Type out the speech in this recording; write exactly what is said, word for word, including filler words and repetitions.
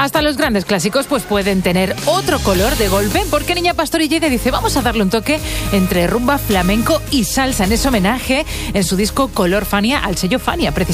Hasta los grandes clásicos pues pueden tener otro color de golpe, porque Niña Pastor y Lleida dice, vamos a darle un toque entre rumba, flamenco y salsa en ese homenaje en su disco Color Fania al sello Fania, precisamente.